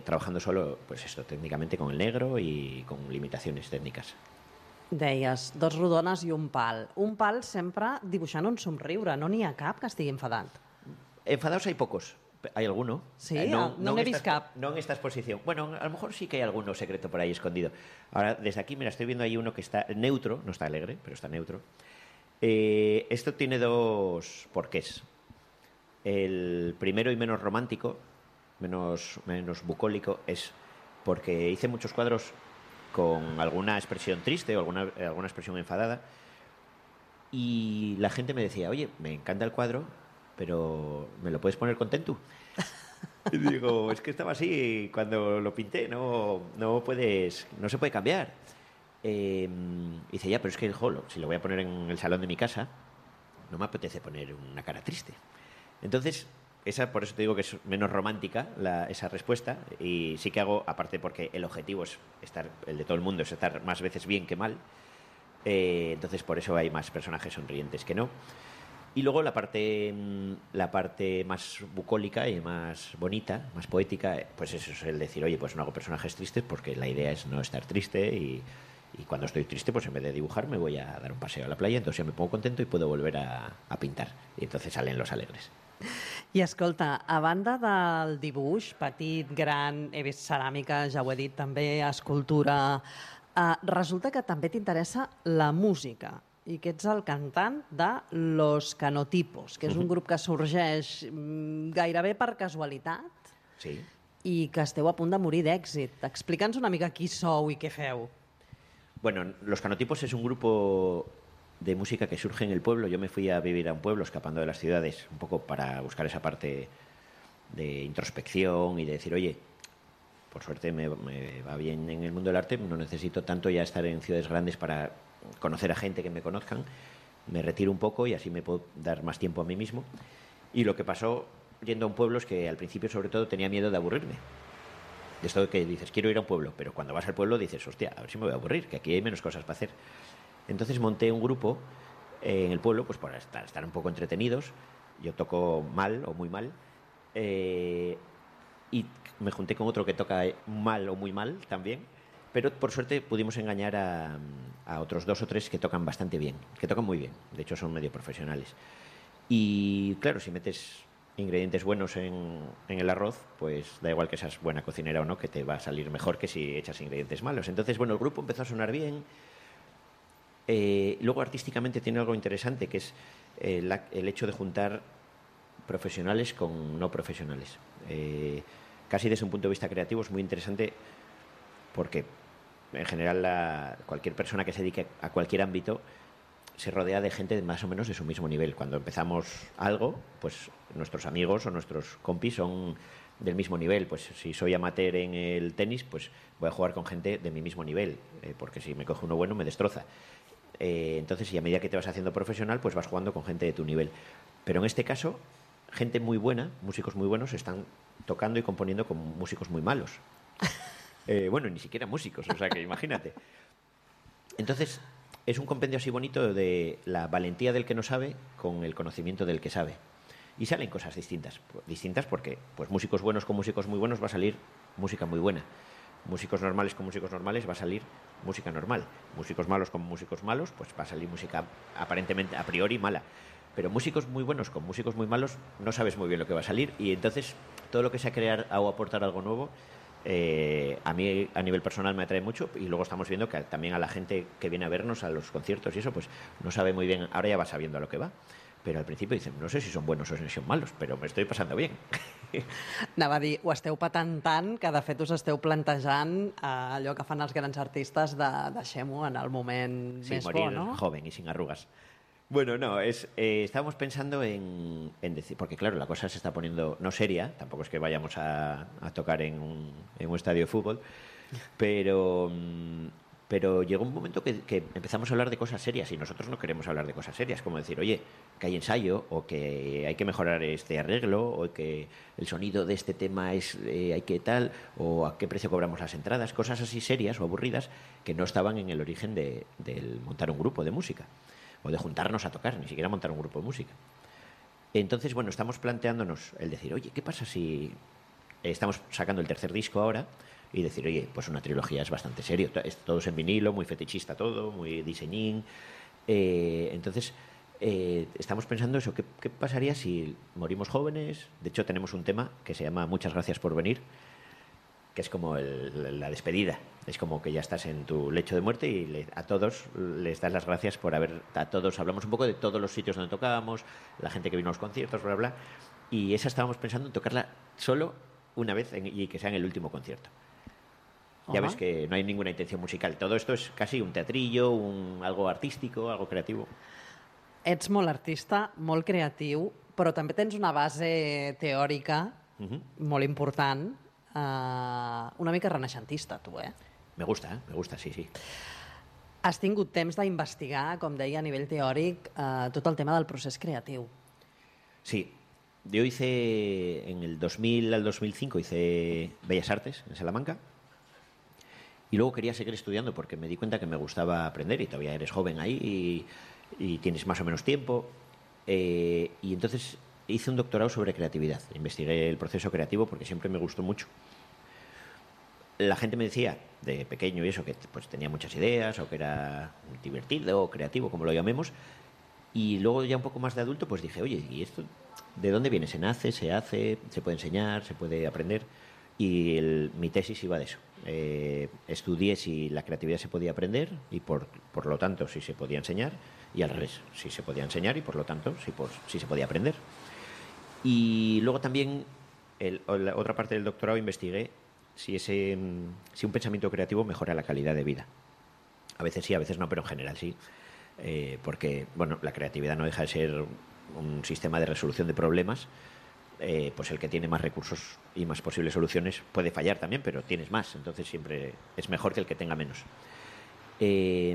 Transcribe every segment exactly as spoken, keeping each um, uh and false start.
trabajando solo, pues esto, técnicamente con el negro y con limitaciones técnicas. Deies, dos rodones i un pal. Un pal sempre dibuixant un somriure, no n'hi ha cap que estigui enfadat. Enfadados hay pocos. Hay alguno. Sí, Eh, no, no n'he en vist esta, cap. No en esta exposición. Bueno, a lo mejor sí que hay alguno secreto por ahí escondido. Ahora, desde aquí, mira, estoy viendo ahí uno que está neutro, no está alegre, pero está neutro. Eh, esto tiene dos porqués. El primero y menos romántico, menos, menos bucólico, es porque hice muchos cuadros con alguna expresión triste o alguna, alguna expresión enfadada, y la gente me decía, oye, me encanta el cuadro, pero ¿me lo puedes poner contento? Y digo, es que estaba así cuando lo pinté, no, no puedes, no se puede cambiar. Eh, y dice, ya, pero es que el jolo, si lo voy a poner en el salón de mi casa, no me apetece poner una cara triste. Entonces, esa, por eso te digo que es menos romántica la, esa respuesta, y sí que hago, aparte porque el objetivo es estar, el de todo el mundo es estar más veces bien que mal, eh, entonces por eso hay más personajes sonrientes que no. Y luego la parte, la parte más bucólica y más bonita, más poética, pues eso es el decir, oye, pues no hago personajes tristes porque la idea es no estar triste, y, y cuando estoy triste, pues en vez de dibujar me voy a dar un paseo a la playa, entonces ya me pongo contento y puedo volver a, a pintar. Y entonces salen los alegres. I escolta, a banda del dibuix, petit, gran, he vist ceràmica, ja ho he dit, també escultura, eh, resulta que també t'interessa la música i que ets el cantant de Los Canotipos, que és un grup que sorgeix mm, gairebé per casualitat Sí. i que esteu a punt de morir d'èxit. Explica'ns una mica qui sou i què feu. Bueno, Los Canotipos es un grupo de música que surge en el pueblo. Yo me fui a vivir a un pueblo escapando de las ciudades, un poco para buscar esa parte de introspección y de decir, oye, por suerte me, me va bien en el mundo del arte, no necesito tanto ya estar en ciudades grandes para conocer a gente que me conozcan, me retiro un poco y así me puedo dar más tiempo a mí mismo. Y lo que pasó yendo a un pueblo es que al principio sobre todo tenía miedo de aburrirme. De esto de que dices, quiero ir a un pueblo, pero cuando vas al pueblo dices, hostia, a ver si me voy a aburrir, que aquí hay menos cosas para hacer. Entonces monté un grupo eh, en el pueblo, pues para estar, estar un poco entretenidos. Yo toco mal o muy mal, eh, y me junté con otro que toca mal o muy mal también, pero por suerte pudimos engañar a, a otros dos o tres que tocan bastante bien, que tocan muy bien, de hecho son medio profesionales. Y claro, si metes ingredientes buenos en, en el arroz, pues da igual que seas buena cocinera o no, que te va a salir mejor que si echas ingredientes malos. Entonces, bueno, el grupo empezó a sonar bien. Eh, luego artísticamente tiene algo interesante, que es eh, la, el hecho de juntar profesionales con no profesionales. Eh, casi desde un punto de vista creativo es muy interesante, porque en general la, cualquier persona que se dedique a cualquier ámbito se rodea de gente más o menos de su mismo nivel. Cuando empezamos algo, pues nuestros amigos o nuestros compis son del mismo nivel. Pues si soy amateur en el tenis, pues voy a jugar con gente de mi mismo nivel, eh, porque si me coge uno bueno me destroza. Eh, entonces, y a medida que te vas haciendo profesional, pues vas jugando con gente de tu nivel. Pero en este caso, gente muy buena, músicos muy buenos, están tocando y componiendo con músicos muy malos. Eh, bueno, ni siquiera músicos, o sea que imagínate. Entonces, es un compendio así bonito de la valentía del que no sabe con el conocimiento del que sabe. Y salen cosas distintas. Distintas porque, pues, músicos buenos con músicos muy buenos va a salir música muy buena. Músicos normales con músicos normales va a salir música normal. Músicos malos con músicos malos, pues va a salir música aparentemente a priori mala. Pero músicos muy buenos con músicos muy malos no sabes muy bien lo que va a salir, y entonces todo lo que sea crear o aportar algo nuevo, eh, a mí a nivel personal me atrae mucho. Y luego estamos viendo que también a la gente que viene a vernos a los conciertos y eso, pues no sabe muy bien, ahora ya va sabiendo a lo que va. Pero al principio dicen, no sé si son buenos o si son malos, però me estoy pasando bien. Anava a dir, ho esteu patant tant que de fet us esteu plantejant eh, allò que fan els grans artistes de deixem-ho en el moment sí, més morir bo, no? joven y sin arrugas. Bueno, no, es eh, estábamos pensando en, en decir, porque claro, la cosa se está poniendo no seria, tampoco es que vayamos a, a tocar en un, en un estadio de fútbol, pero... Pero llegó un momento que, que empezamos a hablar de cosas serias, y nosotros no queremos hablar de cosas serias, como decir, oye, que hay ensayo, o que hay que mejorar este arreglo, o que el sonido de este tema es eh, hay que tal, o a qué precio cobramos las entradas, cosas así serias o aburridas que no estaban en el origen de, de montar un grupo de música, o de juntarnos a tocar, ni siquiera montar un grupo de música. Entonces, bueno, estamos planteándonos el decir, oye, ¿qué pasa si estamos sacando el tercer disco ahora y decir, oye, pues una trilogía es bastante serio. Es todo en vinilo, muy fetichista todo, muy diseñín. Eh, entonces, eh, estamos pensando eso, ¿qué, ¿qué pasaría si morimos jóvenes? De hecho, tenemos un tema que se llama Muchas gracias por venir, que es como el, la despedida. Es como que ya estás en tu lecho de muerte y le, a todos les das las gracias por haber... A todos hablamos un poco de todos los sitios donde tocábamos, la gente que vino a los conciertos, bla, bla, bla. Y esa estábamos pensando en tocarla solo una vez en, y que sea en el último concierto. Ya ves que no hay ninguna intención musical. Todo esto es casi un teatrillo, un, algo artístico, algo creativo. Ets molt artista, molt creatiu, però també tens una base teòrica uh-huh. molt important, uh, una mica renaixentista, tu, eh? Me gusta, ¿eh? Me gusta, sí, sí. Has tingut temps d'investigar, com deia, a nivell teòric, uh, tot el tema del procés creatiu. Sí. Yo hice, en el dos mil al dos mil cinco, hice Bellas Artes en Salamanca. Y luego quería seguir estudiando porque me di cuenta que me gustaba aprender y todavía eres joven ahí y, y tienes más o menos tiempo. Eh, y entonces hice un doctorado sobre creatividad. Investigué el proceso creativo porque siempre me gustó mucho. La gente me decía, de pequeño y eso, que pues tenía muchas ideas o que era divertido o creativo, como lo llamemos. Y luego ya un poco más de adulto pues dije, oye, ¿y esto de dónde viene? ¿Se nace? ¿Se hace? ¿Se puede enseñar? ¿Se puede aprender? Y el, mi tesis iba de eso. Eh, estudié si la creatividad se podía aprender y por, por lo tanto si se podía enseñar, y al revés, si se podía enseñar y por lo tanto si, por, si se podía aprender. Y luego también, el, la otra parte del doctorado, investigué si, ese, si un pensamiento creativo mejora la calidad de vida. A veces sí, a veces no, pero en general sí. Eh, porque, bueno, la creatividad no deja de ser un sistema de resolución de problemas. Eh, pues el que tiene más recursos y más posibles soluciones puede fallar también, pero tienes más, entonces siempre es mejor que el que tenga menos. Eh,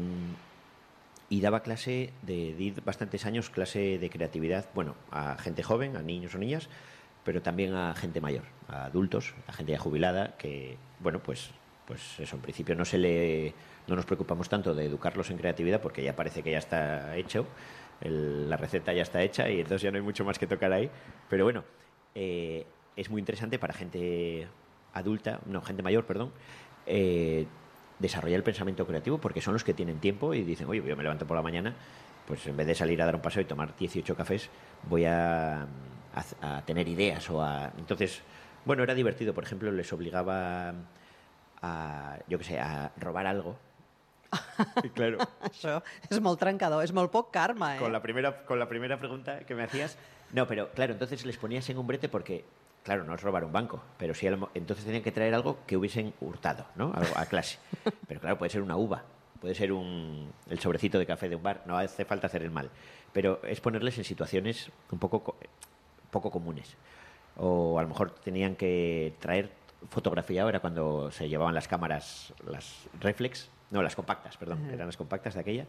y daba clase, de, di bastantes años clase de creatividad, bueno, a gente joven, a niños o niñas, pero también a gente mayor, a adultos, a gente ya jubilada, que, bueno, pues, pues eso, en principio no se le, no nos preocupamos tanto de educarlos en creatividad porque ya parece que ya está hecho, el, la receta ya está hecha y entonces ya no hay mucho más que tocar ahí, pero bueno, Eh, es muy interesante para gente adulta, no, gente mayor, perdón, eh, desarrollar el pensamiento creativo porque son los que tienen tiempo y dicen, oye, yo me levanto por la mañana, pues en vez de salir a dar un paseo y tomar dieciocho cafés, voy a, a, a tener ideas o a... Entonces, bueno, era divertido, por ejemplo, les obligaba a, yo qué sé, a robar algo. Claro. Això és molt trencador, és molt poc karma, eh? Con la primera, con la primera pregunta que me hacías... No, pero claro, entonces les ponías en un brete porque, claro, no es robar un banco, pero sí, entonces tenían que traer algo que hubiesen hurtado, ¿no? Algo a clase. Pero claro, puede ser una uva, puede ser un, el sobrecito de café de un bar, no hace falta hacer el mal. Pero es ponerles en situaciones un poco, poco comunes. O a lo mejor tenían que traer fotografía, ahora cuando se llevaban las cámaras, las reflex, no, las compactas, perdón, uh-huh. eran las compactas de aquella,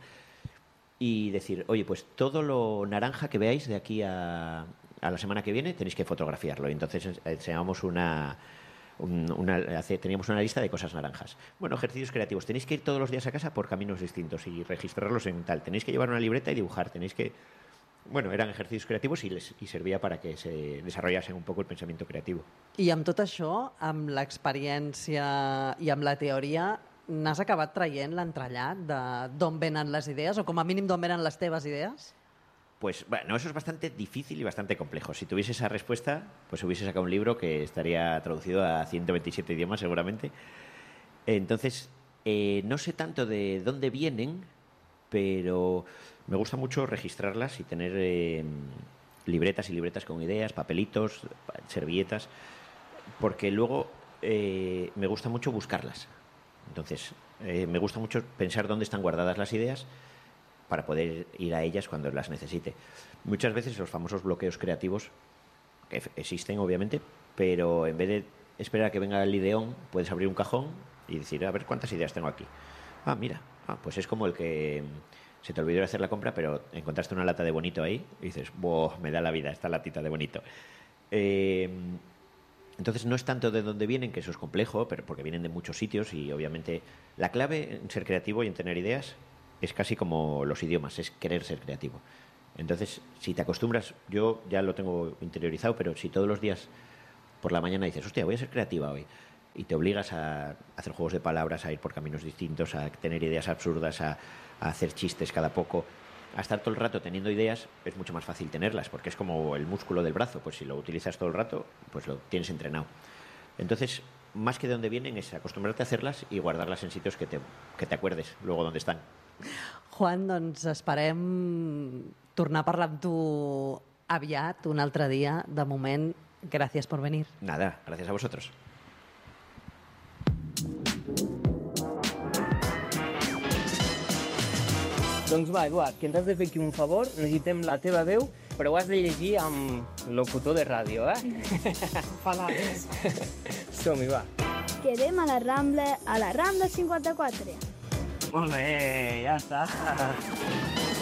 y decir, oye, pues todo lo naranja que veáis de aquí a, a la semana que viene tenéis que fotografiarlo. Y entonces enseñábamos una, un, una, teníamos una lista de cosas naranjas. Bueno, ejercicios creativos. Tenéis que ir todos los días a casa por caminos distintos y registrarlos en tal. Tenéis que llevar una libreta y dibujar. Tenéis que... Bueno, eran ejercicios creativos y, les, y servía para que se desarrollasen un poco el pensamiento creativo. I amb tot això, amb l'experiència i amb la teoria, n'has acabat traient l'entrellat d'on venen les idees o com a mínim d'on venen les teves idees? Pues bueno, eso es bastante difícil y bastante complejo. Si tuviese esa respuesta, pues hubiese sacado un libro que estaría traducido a ciento veintisiete idiomas seguramente. Entonces, eh, no sé tanto de dónde vienen, pero me gusta mucho registrarlas y tener eh, libretas y libretas con ideas, papelitos, servilletas, porque luego eh, me gusta mucho buscarlas. Entonces, eh, me gusta mucho pensar dónde están guardadas las ideas para poder ir a ellas cuando las necesite. Muchas veces los famosos bloqueos creativos, que existen obviamente, pero en vez de esperar a que venga el ideón, puedes abrir un cajón y decir, a ver cuántas ideas tengo aquí. Ah, mira, ah, pues es como el que se te olvidó hacer la compra, pero encontraste una lata de Bonito ahí y dices, ¡buah, me da la vida esta latita de Bonito! Eh... Entonces no es tanto de dónde vienen, que eso es complejo, pero porque vienen de muchos sitios y obviamente la clave en ser creativo y en tener ideas es casi como los idiomas, es querer ser creativo. Entonces, si te acostumbras, yo ya lo tengo interiorizado, pero si todos los días por la mañana dices, hostia, voy a ser creativa hoy. Y te obligas a hacer juegos de palabras, a ir por caminos distintos, a tener ideas absurdas, a, a hacer chistes cada poco. A estar todo el rato teniendo ideas es mucho más fácil tenerlas, porque es como el músculo del brazo, pues si lo utilizas todo el rato, pues lo tienes entrenado. Entonces, más que de dónde vienen es acostumbrarte a hacerlas y guardarlas en sitios que te, que te acuerdes luego dónde están. Juan, doncs esperem tornar a parlar amb tu aviat, un altre dia. De moment, gràcies per venir. Nada, gracias a vosotros. Doncs va, Eduard, que ens has de fer aquí un favor, necessitem la teva veu, però ho has de llegir amb locutor de ràdio, eh? Palabras. Som-hi, va. Quedem a la Rambla, a la Rambla cinquanta-quatre. Molt bé, ja està.